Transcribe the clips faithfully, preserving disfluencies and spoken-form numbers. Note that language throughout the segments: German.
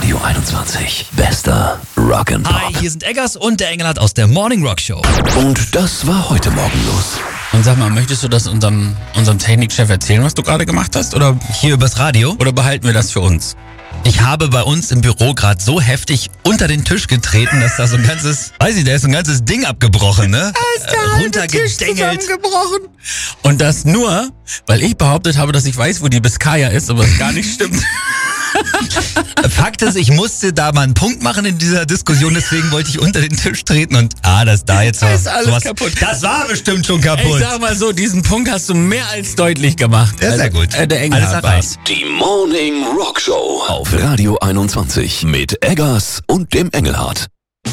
Radio einundzwanzig. Bester Rock'n'Pop. Hi, hier sind Eggers und der Engelhardt aus der Morning Rock Show. Und das war heute Morgen los. Und sag mal, möchtest du das unserem, unserem Technikchef erzählen, was du gerade gemacht hast? Oder, Hier übers Radio. oder behalten wir das für uns? Ich habe bei uns im Büro gerade so heftig unter den Tisch getreten, dass da so ein ganzes, weiß ich, da ist so ein ganzes Ding abgebrochen, ne? Äh, runtergedengelt. Und das nur, weil ich behauptet habe, dass ich weiß, wo die Biskaya ist, aber es gar nicht stimmt. Fakt ist, ich musste da mal einen Punkt machen in dieser Diskussion, deswegen wollte ich unter den Tisch treten und ah, das da jetzt Da ist alles kaputt. Das war bestimmt schon Ich kaputt. sag mal so, diesen Punkt hast du mehr als deutlich gemacht. Ja, sehr gut. Äh, der Engelhardt Alles war's. erreicht. Die Morning Rock Show auf Radio einundzwanzig mit Eggers und dem Engelhardt.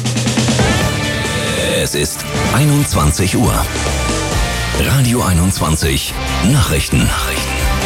Es ist einundzwanzig Uhr. Radio einundzwanzig Nachrichten. Nachrichten.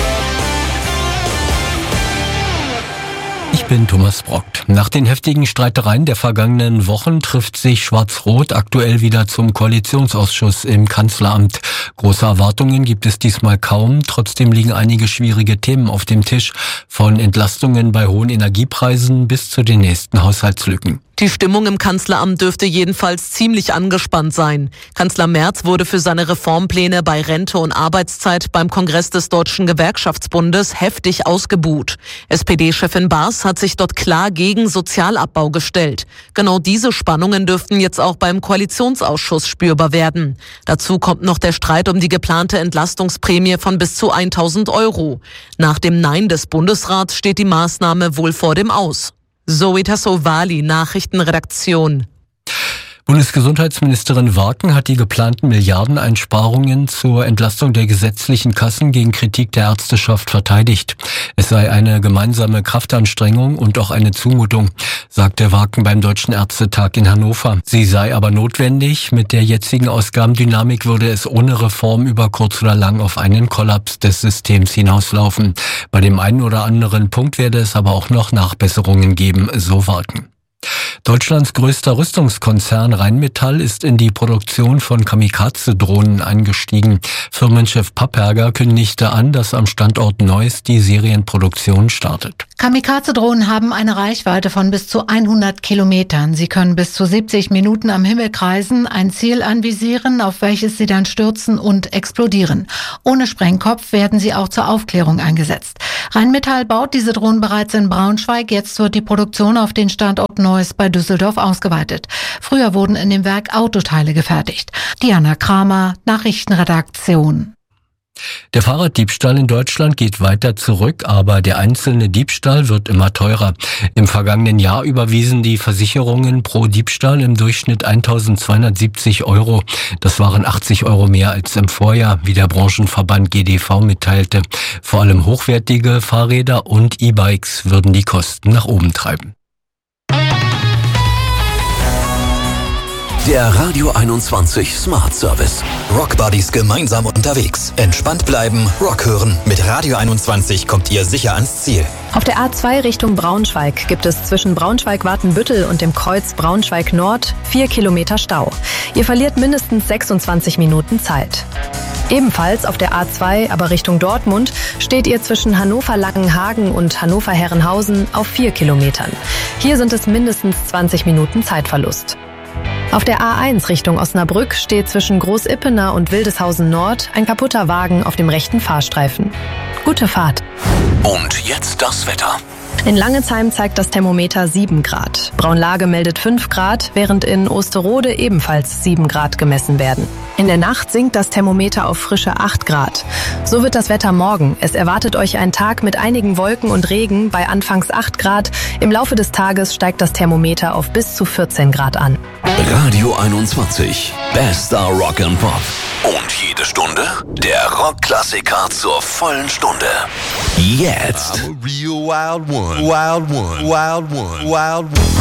Ich bin Thomas Brockt. Nach den heftigen Streitereien der vergangenen Wochen trifft sich Schwarz-Rot aktuell wieder zum Koalitionsausschuss im Kanzleramt. Große Erwartungen gibt es diesmal kaum. Trotzdem liegen einige schwierige Themen auf dem Tisch. Von Entlastungen bei hohen Energiepreisen bis zu den nächsten Haushaltslücken. Die Stimmung im Kanzleramt dürfte jedenfalls ziemlich angespannt sein. Kanzler Merz wurde für seine Reformpläne bei Rente und Arbeitszeit beim Kongress des Deutschen Gewerkschaftsbundes heftig ausgebuht. S P D-Chefin Baas hat sich dort klar gegen Sozialabbau gestellt. Genau diese Spannungen dürften jetzt auch beim Koalitionsausschuss spürbar werden. Dazu kommt noch der Streit um die geplante Entlastungsprämie von bis zu tausend Euro. Nach dem Nein des Bundesrats steht die Maßnahme wohl vor dem Aus. Zoe Tassovali, Nachrichtenredaktion. Bundesgesundheitsministerin Warken hat die geplanten Milliardeneinsparungen zur Entlastung der gesetzlichen Kassen gegen Kritik der Ärzteschaft verteidigt. Es sei eine gemeinsame Kraftanstrengung und auch eine Zumutung, sagte Warken beim Deutschen Ärztetag in Hannover. Sie sei aber notwendig. Mit der jetzigen Ausgabendynamik würde es ohne Reform über kurz oder lang auf einen Kollaps des Systems hinauslaufen. Bei dem einen oder anderen Punkt werde es aber auch noch Nachbesserungen geben, so Warken. Deutschlands größter Rüstungskonzern Rheinmetall ist in die Produktion von Kamikaze-Drohnen eingestiegen. Firmenchef Papperger kündigte an, dass am Standort Neuss die Serienproduktion startet. Kamikaze-Drohnen haben eine Reichweite von bis zu hundert Kilometern. Sie können bis zu siebzig Minuten am Himmel kreisen, ein Ziel anvisieren, auf welches sie dann stürzen und explodieren. Ohne Sprengkopf werden sie auch zur Aufklärung eingesetzt. Rheinmetall baut diese Drohnen bereits in Braunschweig. Jetzt wird die Produktion auf den Standort Neuss bei Düsseldorf ausgeweitet. Früher wurden in dem Werk Autoteile gefertigt. Diana Kramer, Nachrichtenredaktion. Der Fahrraddiebstahl in Deutschland geht weiter zurück, aber der einzelne Diebstahl wird immer teurer. Im vergangenen Jahr überwiesen die Versicherungen pro Diebstahl im Durchschnitt eintausendzweihundertsiebzig Euro. Das waren achtzig Euro mehr als im Vorjahr, wie der Branchenverband G D V mitteilte. Vor allem hochwertige Fahrräder und E-Bikes würden die Kosten nach oben treiben. Der Radio einundzwanzig Smart Service. Rock Buddies gemeinsam unterwegs. Entspannt bleiben, Rock hören. Mit Radio einundzwanzig kommt ihr sicher ans Ziel. Auf der A zwei Richtung Braunschweig gibt es zwischen Braunschweig-Watenbüttel und dem Kreuz Braunschweig-Nord vier Kilometer Stau. Ihr verliert mindestens sechsundzwanzig Minuten Zeit. Ebenfalls auf der A zwei, aber Richtung Dortmund, steht ihr zwischen Hannover-Langenhagen und Hannover-Herrenhausen auf vier Kilometern. Hier sind es mindestens zwanzig Minuten Zeitverlust. Auf der A eins Richtung Osnabrück steht zwischen Großippener und Wildeshausen Nord ein kaputter Wagen auf dem rechten Fahrstreifen. Gute Fahrt. Und jetzt das Wetter. In Langezheim zeigt das Thermometer sieben Grad. Braunlage meldet fünf Grad, während in Osterode ebenfalls sieben Grad gemessen werden. In der Nacht sinkt das Thermometer auf frische acht Grad. So wird das Wetter morgen. Es erwartet euch ein Tag mit einigen Wolken und Regen bei anfangs acht Grad. Im Laufe des Tages steigt das Thermometer auf bis zu vierzehn Grad an. Radio einundzwanzig. Bester Rock'n'Pop. Und jede Stunde der Rockklassiker zur vollen Stunde. Jetzt. I'm a real wild one. Wild one. Wild one. Wild one.